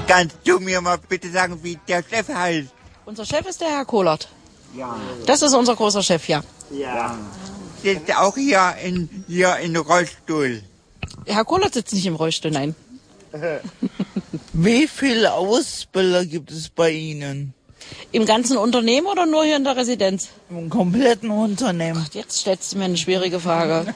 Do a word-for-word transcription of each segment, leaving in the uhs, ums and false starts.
Kannst du mir mal bitte sagen, wie der Chef heißt? Unser Chef ist der Herr Kohlert. Ja. Das ist unser großer Chef, ja. Ja. Sitzt auch hier in, hier in Rollstuhl. Herr Kohlert sitzt nicht im Rollstuhl, nein. Wie viele Ausbilder gibt es bei Ihnen? Im ganzen Unternehmen oder nur hier in der Residenz? Im kompletten Unternehmen. Ach, jetzt stellst du mir eine schwierige Frage.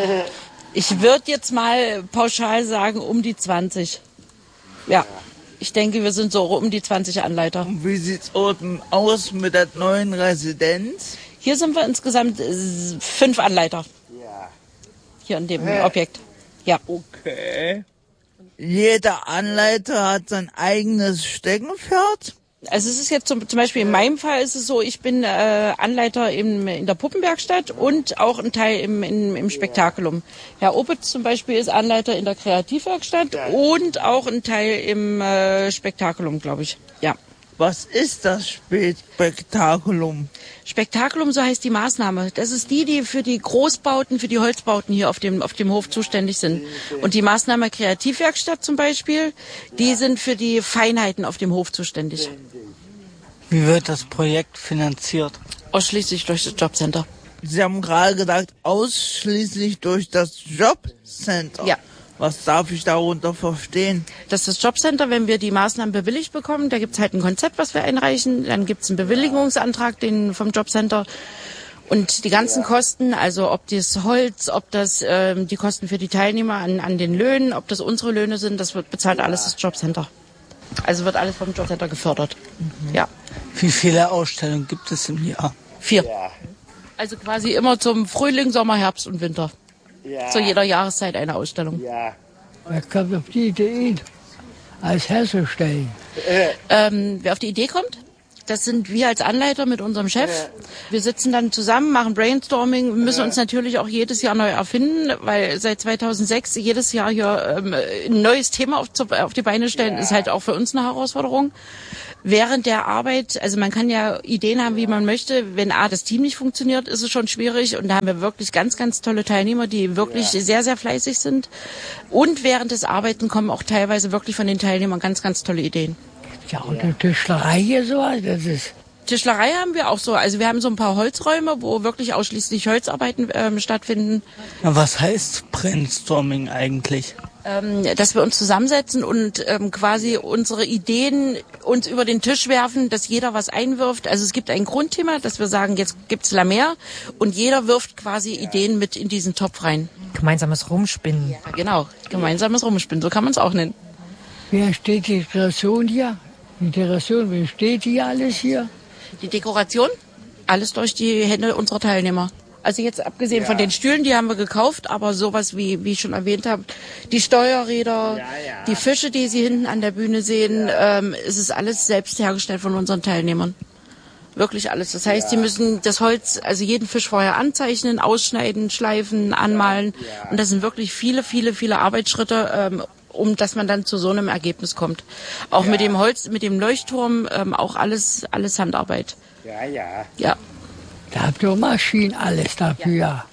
Ich würde jetzt mal pauschal sagen, um die zwanzig. Ja, ich denke, wir sind so um die zwanzig Anleiter. Und wie sieht's unten aus mit der neuen Residenz? Hier sind wir insgesamt äh, fünf Anleiter. Ja. Hier in dem Objekt. Ja. Okay. Jeder Anleiter hat sein eigenes Steckenpferd? Also es ist jetzt zum, zum Beispiel in meinem Fall ist es so, ich bin äh, Anleiter im, in der Puppenwerkstatt und auch ein Teil im, im, im Spektakulum. Herr Opitz zum Beispiel ist Anleiter in der Kreativwerkstatt und auch ein Teil im äh, Spektakulum, glaube ich. Ja. Was ist das Spektakulum? Spektakulum, so heißt die Maßnahme. Das ist die, die für die Großbauten, für die Holzbauten hier auf dem, auf dem Hof zuständig sind. Und die Maßnahme Kreativwerkstatt zum Beispiel, die sind für die Feinheiten auf dem Hof zuständig. Wie wird das Projekt finanziert? Ausschließlich durch das Jobcenter. Sie haben gerade gesagt, ausschließlich durch das Jobcenter. Ja. Was darf ich darunter verstehen? Das ist das Jobcenter, wenn wir die Maßnahmen bewilligt bekommen, da gibt's halt ein Konzept, was wir einreichen, dann gibt's einen Bewilligungsantrag den vom Jobcenter und die ganzen Kosten, also ob das Holz, ob das ähm, die Kosten für die Teilnehmer an, an den Löhnen, ob das unsere Löhne sind, das wird bezahlt alles das Jobcenter. Also wird alles vom Jobcenter gefördert. Mhm. Ja. Wie viele Ausstellungen gibt es im Jahr? Vier. Also quasi immer zum Frühling, Sommer, Herbst und Winter. Ja. Zu jeder Jahreszeit eine Ausstellung. Ja. Wer kommt auf die Idee, als herzustellen? Ähm, wer auf die Idee kommt, das sind wir als Anleiter mit unserem Chef. Wir sitzen dann zusammen, machen Brainstorming, müssen uns natürlich auch jedes Jahr neu erfinden, weil seit zweitausendsechs jedes Jahr hier ähm, ein neues Thema auf, auf die Beine stellen, ist halt auch für uns eine Herausforderung. Während der Arbeit, also man kann ja Ideen haben, wie man möchte. Wenn A, das Team nicht funktioniert, ist es schon schwierig. Und da haben wir wirklich ganz, ganz tolle Teilnehmer, die wirklich ja. sehr, sehr fleißig sind. Und während des Arbeiten kommen auch teilweise wirklich von den Teilnehmern ganz, ganz tolle Ideen. Ja, und eine Tischlerei hier so, das ist... Tischlerei haben wir auch so. Also wir haben so ein paar Holzräume, wo wirklich ausschließlich Holzarbeiten ähm, stattfinden. Was heißt Brainstorming eigentlich? Ähm, dass wir uns zusammensetzen und ähm, quasi unsere Ideen uns über den Tisch werfen, dass jeder was einwirft. Also es gibt ein Grundthema, dass wir sagen, jetzt gibt's La Mer und jeder wirft quasi ja. Ideen mit in diesen Topf rein. Gemeinsames Rumspinnen. Ja, genau, gemeinsames Rumspinnen, so kann man es auch nennen. Wer steht die Dekoration hier? Die Dekoration, wer steht hier alles hier? Die Dekoration? Alles durch die Hände unserer Teilnehmer. Also jetzt abgesehen ja. von den Stühlen, die haben wir gekauft, aber sowas wie, wie ich schon erwähnt habe, die Steuerräder, ja, ja. die Fische, die Sie hinten an der Bühne sehen, ja. ähm, es ist alles selbst hergestellt von unseren Teilnehmern. Wirklich alles. Das heißt, ja. die müssen das Holz, also jeden Fisch vorher anzeichnen, ausschneiden, schleifen, anmalen. Ja. Und das sind wirklich viele, viele, viele Arbeitsschritte, ähm, um dass man dann zu so einem Ergebnis kommt. Auch ja. mit dem Holz, mit dem Leuchtturm, ähm, auch alles, alles Handarbeit. Ja, ja. Ja. Da habt ihr Maschinen, alles dafür. Ja.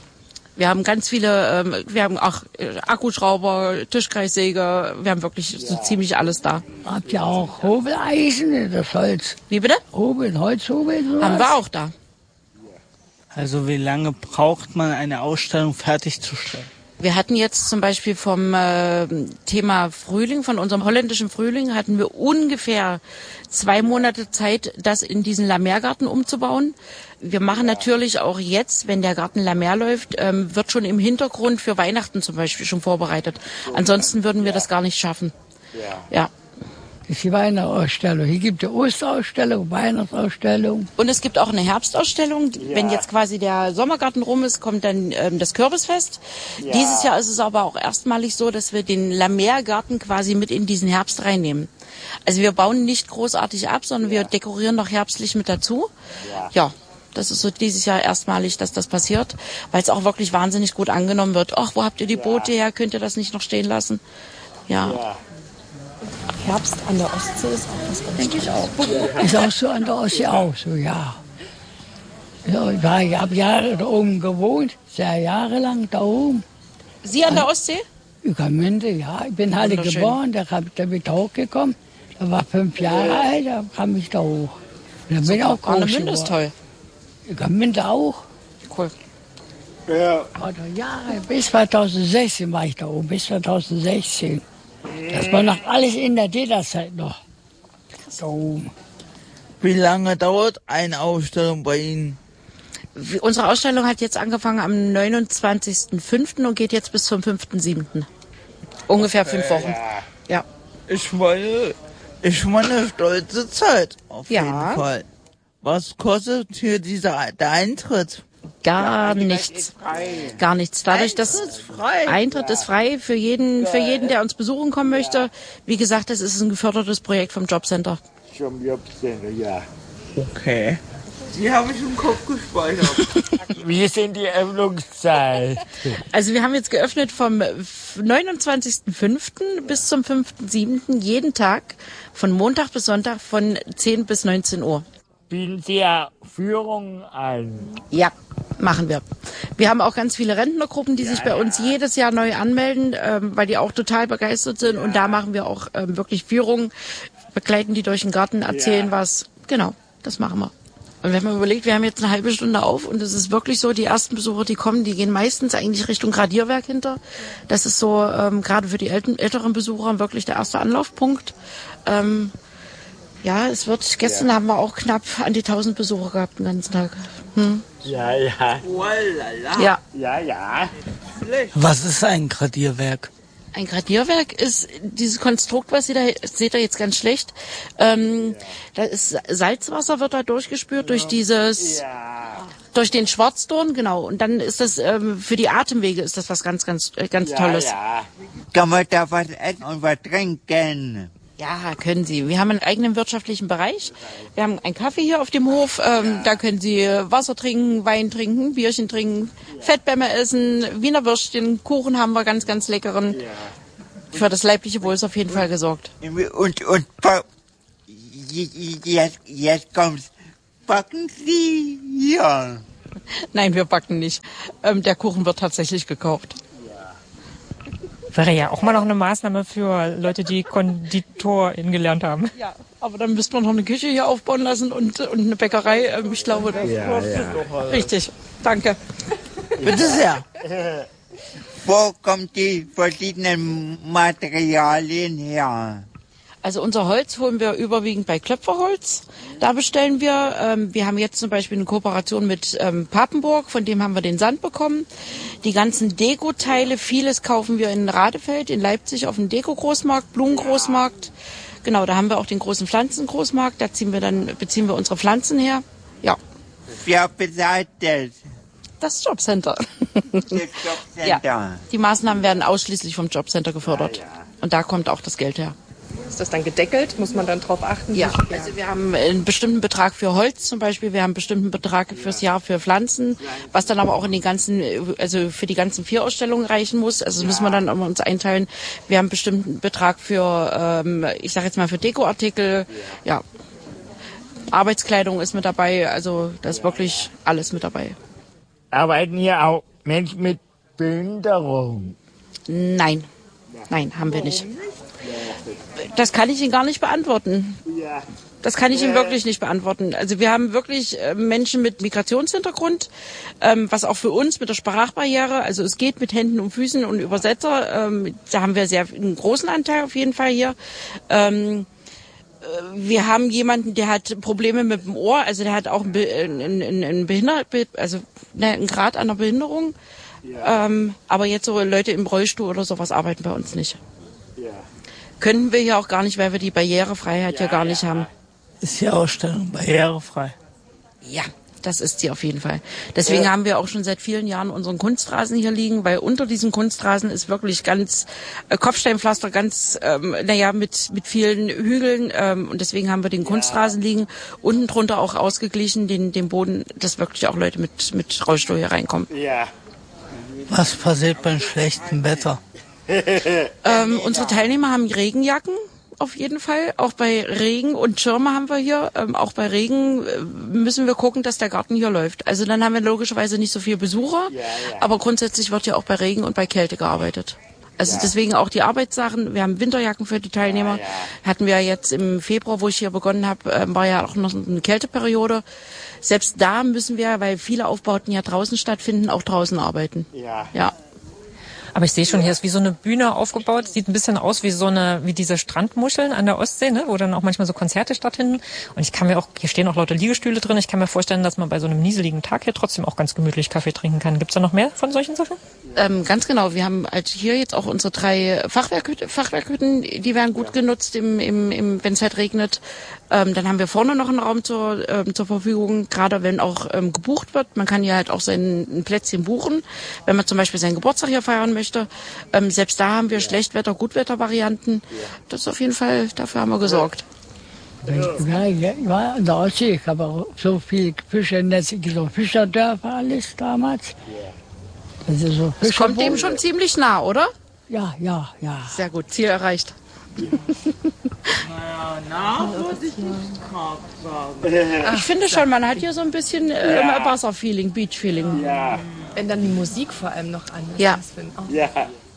Wir haben ganz viele, ähm, wir haben auch äh, Akkuschrauber, Tischkreissäger, wir haben wirklich ja. so ziemlich alles da. Habt ihr auch Hobeleisen, das Holz? Wie bitte? Hobel, Holzhobel? Sowas? Haben wir auch da. Also wie lange braucht man, eine Ausstellung fertigzustellen? Wir hatten jetzt zum Beispiel vom äh, Thema Frühling, von unserem holländischen Frühling, hatten wir ungefähr zwei Monate Zeit, das in diesen La Mer-Garten umzubauen. Wir machen natürlich auch jetzt, wenn der Garten La Mer läuft, ähm, wird schon im Hintergrund für Weihnachten zum Beispiel schon vorbereitet. Ansonsten würden wir das gar nicht schaffen. Ja. Das ist die Weihnachtsausstellung. Hier gibt es Osterausstellung, Weihnachtsausstellung. Und es gibt auch eine Herbstausstellung. Ja. Wenn jetzt quasi der Sommergarten rum ist, kommt dann ähm, das Kürbisfest. Ja. Dieses Jahr ist es aber auch erstmalig so, dass wir den La Mer-Garten quasi mit in diesen Herbst reinnehmen. Also wir bauen nicht großartig ab, sondern ja. wir dekorieren noch herbstlich mit dazu. Ja. ja. Das ist so dieses Jahr erstmalig, dass das passiert, weil es auch wirklich wahnsinnig gut angenommen wird. Ach, wo habt ihr die ja. Boote her? Könnt ihr das nicht noch stehen lassen? Ja. ja. Herbst an der Ostsee ist auch was ganz Denke ich auch. Ist auch so an der Ostsee auch so, ja. ja ich war, ich habe Jahre da oben gewohnt, sehr jahrelang da oben. Sie an der Ostsee? Ueckermünde, ja. Ich bin Halle Wunderschön. geboren, da hab- da bin ich da hochgekommen. Da war fünf Jahre alt, da kam ich da hoch. Und dann bin ich auch groß Arnemünde ist geworden. toll. Ueckermünde auch. Cool. Ja. Oder Jahre, bis zweitausendsechzehn war ich da oben, bis zweitausendsechzehn. Das war noch alles in der D D R-Zeit noch. Da oben. Wie lange dauert eine Ausstellung bei Ihnen? Wie- Unsere Ausstellung hat jetzt angefangen am neunundzwanzigsten fünften und geht jetzt bis zum fünften siebten Ungefähr fünf Wochen. Ja. Ich meine, ich meine stolze Zeit, auf Ja. jeden Fall. Was kostet hier dieser, der Eintritt? Gar nichts. Gar nichts. Dadurch, dass Eintritt frei. Eintritt ist frei für jeden, für jeden, der uns besuchen kommen möchte. Wie gesagt, das ist ein gefördertes Projekt vom Jobcenter. Zum Jobcenter, ja. Okay. Die habe ich im Kopf gespeichert. Wie ist denn die Öffnungszeit? Also wir haben jetzt geöffnet vom neunundzwanzigsten fünften bis zum fünften siebten jeden Tag von Montag bis Sonntag von zehn bis neunzehn Uhr. Bieten Sie ja Führungen an? Ja, machen wir. Wir haben auch ganz viele Rentnergruppen, die sich bei uns jedes Jahr neu anmelden, ähm, weil die auch total begeistert sind. Und da machen wir auch ähm, wirklich Führungen, begleiten die durch den Garten, erzählen was. Genau, das machen wir. Und wenn man überlegt, wir haben jetzt eine halbe Stunde auf und es ist wirklich so, die ersten Besucher, die kommen, die gehen meistens eigentlich Richtung Gradierwerk hinter. Das ist so ähm, gerade für die älten, älteren Besucher wirklich der erste Anlaufpunkt. Ähm, ja, es wird, gestern haben wir auch knapp an die tausend Besucher gehabt den ganzen Tag. Hm. Ja, ja. Ja. Ja, ja. Was ist ein Gradierwerk? Ein Gradierwerk ist dieses Konstrukt, was Sie da seht, ihr jetzt ganz schlecht. Ähm, da ist Salzwasser wird da durchgespürt durch dieses, durch den Schwarzdorn, genau. Und dann ist das ähm, für die Atemwege ist das was ganz, ganz, äh, ganz Tolles. Ja. Kann man da was essen und was trinken? Ja, können Sie. Wir haben einen eigenen wirtschaftlichen Bereich. Wir haben einen Kaffee hier auf dem Hof. Ähm, da können Sie Wasser trinken, Wein trinken, Bierchen trinken, Fettbämme essen, Wiener Würstchen, Kuchen haben wir ganz, ganz leckeren. Für das leibliche Wohl ist auf jeden Fall gesorgt. Und, und, pa- jetzt, jetzt kommt's. Backen Sie hier. Nein, wir backen nicht. Ähm, der Kuchen wird tatsächlich gekauft. Wäre ja auch mal noch eine Maßnahme für Leute, die Konditorin gelernt haben. Ja, aber dann müsste man noch eine Küche hier aufbauen lassen und, und eine Bäckerei. Ähm, ich glaube, das Ja, ja. richtig. Danke. Bitte sehr. Wo kommt die verschiedenen Materialien her? Also unser Holz holen wir überwiegend bei Klöpferholz. Da bestellen wir. Ähm, wir haben jetzt zum Beispiel eine Kooperation mit ähm, Papenburg, von dem haben wir den Sand bekommen. Die ganzen Deko-Teile, vieles kaufen wir in Radefeld, in Leipzig auf dem Deko-Großmarkt, Blumengroßmarkt. Genau, da haben wir auch den großen Pflanzengroßmarkt. Da ziehen wir dann, beziehen wir unsere Pflanzen her. Ja, Wer bezahlt das? das Jobcenter. Das Jobcenter. Ja, die Maßnahmen werden ausschließlich vom Jobcenter gefördert. Und da kommt auch das Geld her. Ist das dann gedeckelt? Muss man dann drauf achten? Ja, also wir haben einen bestimmten Betrag für Holz zum Beispiel, wir haben einen bestimmten Betrag fürs Jahr für Pflanzen, was dann aber auch in den ganzen, also für die ganzen vier Ausstellungen reichen muss. Also das müssen wir dann immer uns einteilen. Wir haben einen bestimmten Betrag für, ähm, ich sage jetzt mal für Dekoartikel, ja. Arbeitskleidung ist mit dabei, also da ist wirklich alles mit dabei. Arbeiten hier auch Menschen mit Behinderung? Nein, nein, haben wir nicht. Das kann ich Ihnen gar nicht beantworten. Das kann ich Ihnen wirklich nicht beantworten. Also wir haben wirklich äh, Menschen mit Migrationshintergrund, ähm, was auch für uns mit der Sprachbarriere, also es geht mit Händen und Füßen und Übersetzer, ähm, da haben wir sehr einen großen Anteil auf jeden Fall hier. Ähm, äh, wir haben jemanden, der hat Probleme mit dem Ohr, also der hat auch ein, Be ein, ein, ein Behinder also ne, einen Grad an der Behinderung. Ähm, aber jetzt so Leute im Rollstuhl oder sowas arbeiten bei uns nicht. Könnten wir hier auch gar nicht, weil wir die Barrierefreiheit hier gar nicht haben. Ist die Ausstellung barrierefrei? Ja, das ist sie auf jeden Fall. Deswegen haben wir auch schon seit vielen Jahren unseren Kunstrasen hier liegen, weil unter diesem Kunstrasen ist wirklich ganz äh, Kopfsteinpflaster, ganz, ähm, naja, mit mit vielen Hügeln. Ähm, und deswegen haben wir den Kunstrasen liegen. Unten drunter auch ausgeglichen, den, den Boden, dass wirklich auch Leute mit, mit Rollstuhl hier reinkommen. Ja. Was passiert beim schlechten Wetter? Ähm, unsere Teilnehmer haben Regenjacken, auf jeden Fall. Auch bei Regen und Schirme haben wir hier. Ähm, auch bei Regen äh, müssen wir gucken, dass der Garten hier läuft. Also dann haben wir logischerweise nicht so viele Besucher. Ja, ja. Aber grundsätzlich wird ja auch bei Regen und bei Kälte gearbeitet. Also deswegen auch die Arbeitssachen. Wir haben Winterjacken für die Teilnehmer. Ja, ja. Hatten wir jetzt im Februar, wo ich hier begonnen habe, äh, war ja auch noch eine Kälteperiode. Selbst da müssen wir, weil viele Aufbauten ja draußen stattfinden, auch draußen arbeiten. Ja. ja. Aber ich sehe schon, hier ist wie so eine Bühne aufgebaut. Sieht ein bisschen aus wie so eine, wie diese Strandmuscheln an der Ostsee, ne? Wo dann auch manchmal so Konzerte stattfinden. Und ich kann mir auch, hier stehen auch lauter Liegestühle drin. Ich kann mir vorstellen, dass man bei so einem nieseligen Tag hier trotzdem auch ganz gemütlich Kaffee trinken kann. Gibt's da noch mehr von solchen Sachen? Ähm, ganz genau. Wir haben halt hier jetzt auch unsere drei Fachwerkhütten, Fachwerkhütten, die werden gut ja. genutzt, im, im, im, wenn es halt regnet. Ähm, dann haben wir vorne noch einen Raum zur, ähm, zur Verfügung, gerade wenn auch ähm, gebucht wird. Man kann hier halt auch sein ein Plätzchen buchen, wenn man zum Beispiel seinen Geburtstag hier feiern möchte. Ähm, selbst da haben wir ja. Schlechtwetter-, Gutwetter-Varianten. Ja. Das ist auf jeden Fall, dafür haben wir gesorgt. Ja, ich war an der Ostsee, ich habe auch so viele Fischernetze, so Fischerdörfer alles damals. Das, ist so das kommt dem schon ziemlich nah, oder? Ja, ja, ja. Sehr gut, Ziel erreicht. Naja, na, würde ich nicht sagen. Ich finde schon, man hat hier so ein bisschen äh, ja. Wasserfeeling, Beach-Feeling. Ja. Wenn dann die Musik vor allem noch an ist. Ja. Das find ich auch ja.